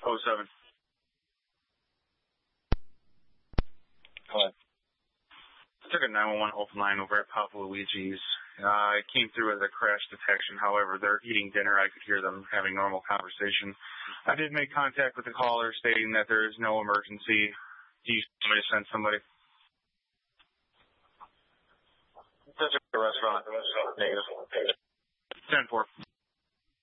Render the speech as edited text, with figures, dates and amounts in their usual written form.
07. Hello. I took a 911 open line over at Papa Luigi's. I came through as a crash detection. However, they're eating dinner. I could hear them having normal conversation. I did make contact with the caller stating that there is no emergency. Do you want me to send somebody? This is the restaurant. Negative. 10-4.